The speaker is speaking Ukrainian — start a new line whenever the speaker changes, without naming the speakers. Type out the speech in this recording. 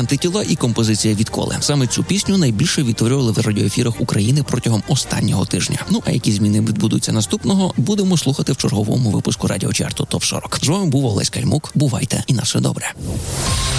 антитіла і композиція «Відколи». Саме цю пісню найбільше відтворювали в радіоефірах України протягом останнього тижня. Ну, а які зміни відбудуться наступного, будемо слухати в черговому випуску радіочарту ТОП-40. З вами був Олесь Кальмук. Бувайте і на все добре.